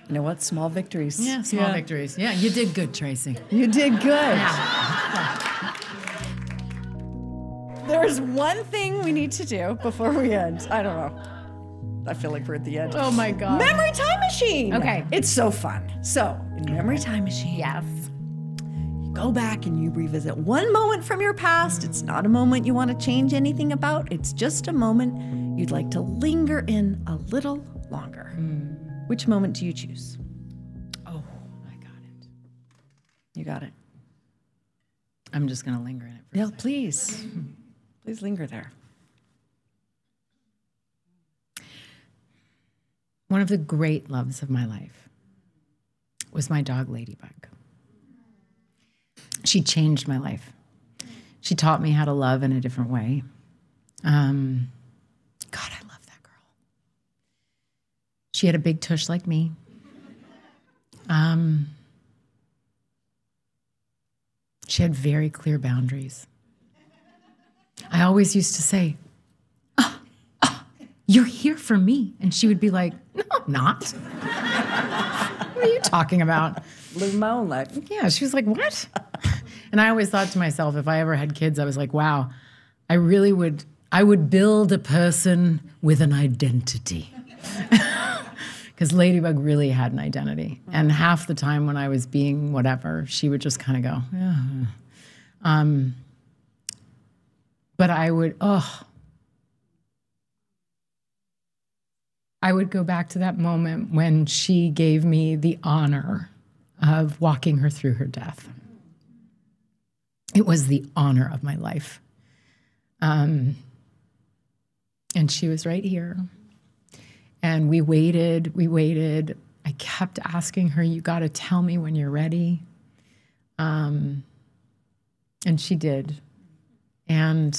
You know what? Small victories. Yeah, small victories. Yeah, you did good, Tracy. You did good. Yeah. There's one thing we need to do before we end. I don't know. I feel like we're at the end. Oh my God. Memory Time Machine. Okay. It's so fun. So, in Memory Time Machine. Yes. You go back and you revisit one moment from your past. It's not a moment you want to change anything about. It's just a moment you'd like to linger in a little longer. Which moment do you choose? Oh, I got it. You got it. I'm just going to linger in it for a Yeah, second. please. Please linger there. One of the great loves of my life was my dog, Ladybug. She changed my life. She taught me how to love in a different way. God, I love that girl. She had a big tush like me. She had very clear boundaries. I always used to say, you're here for me. And she would be like, no, I'm not. What are you talking about? Live my own life. Yeah, she was like, what? And I always thought to myself, if I ever had kids, I was like, wow, I would build a person with an identity. Because Ladybug really had an identity. And half the time when I was being whatever, she would just kind of go, yeah. But I would go back to that moment when she gave me the honor of walking her through her death. It was the honor of my life. And she was right here. And we waited. I kept asking her, you got to tell me when you're ready. And she did. And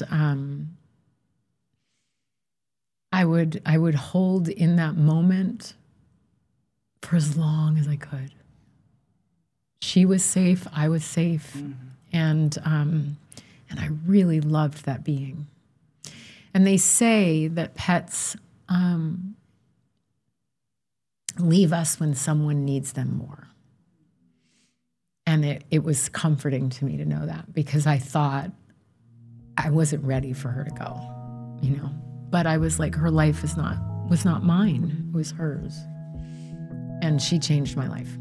I would hold in that moment for as long as I could. She was safe, I was safe, and I really loved that being. And they say that pets leave us when someone needs them more. And it was comforting to me to know that, because I thought I wasn't ready for her to go, you know. But I was like, her life was not mine, it was hers. And she changed my life.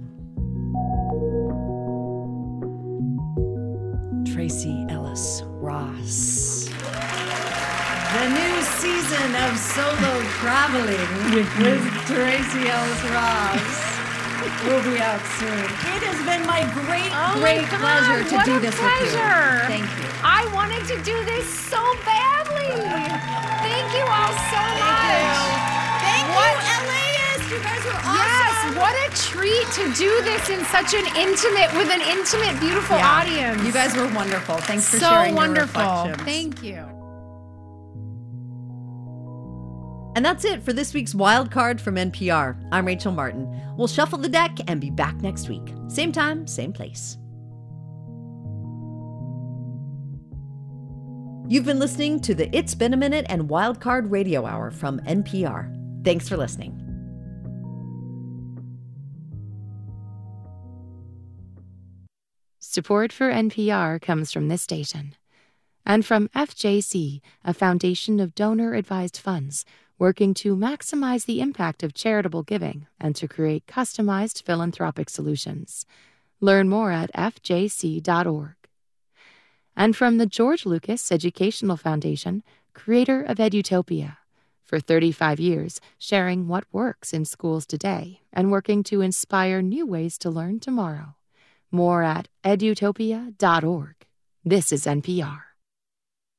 Tracee Ellis Ross. The new season of Solo Traveling with Tracee Ellis Ross will be out soon. It has been my great pleasure to do this with you. Thank you. I wanted to do this so badly. Thank you all so much. Thank you, Elias. You guys were awesome. Yes, what a treat to do this in such an with an intimate, beautiful audience. You guys were wonderful. Thanks for so sharing wonderful. your reflections. Thank you. And that's it for this week's Wild Card from NPR. I'm Rachel Martin. We'll shuffle the deck and be back next week. Same time, same place. You've been listening to the It's Been a Minute and Wild Card Radio Hour from NPR. Thanks for listening. Support for NPR comes from this station and from FJC, a foundation of donor-advised funds working to maximize the impact of charitable giving and to create customized philanthropic solutions. Learn more at fjc.org. And from the George Lucas Educational Foundation, creator of Edutopia, for 35 years sharing what works in schools today and working to inspire new ways to learn tomorrow. More at edutopia.org. This is NPR.